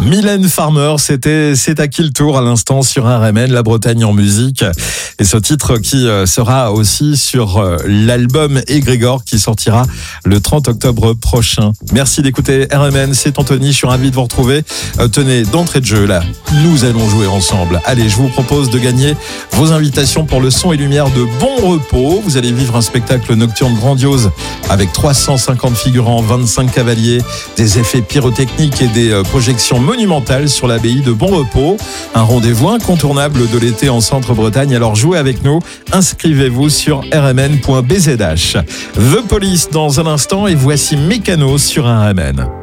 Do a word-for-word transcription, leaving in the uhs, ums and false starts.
Mylène Farmer, c'était C'est à qui le tour à l'instant sur R M N, la Bretagne en musique. Et ce titre qui sera aussi sur l'album Égrégore qui sortira le trente octobre prochain. Merci d'écouter R M N, c'est Anthony, je suis ravi de vous retrouver. Euh, tenez, d'entrée de jeu, là, nous allons jouer ensemble. Allez, je vous propose de gagner vos invitations pour le son et lumière de Bon Repos. Vous allez vivre un spectacle nocturne grandiose avec trois cent cinquante figurants, vingt-cinq cavaliers, des effets pyrotechniques et des euh, projections monumentales sur l'abbaye de Bon Repos. Un rendez-vous incontournable de l'été en Centre-Bretagne. Alors jouez avec nous, inscrivez-vous sur r m n point b z h. The Police dans un instant et voici Mécano sur R M N.